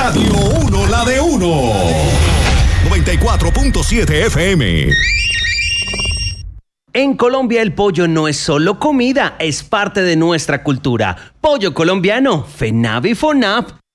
Radio 1, la de 1. 94.7 FM. En Colombia el pollo no es solo comida, es parte de nuestra cultura. Pollo colombiano, FENAV y FONAP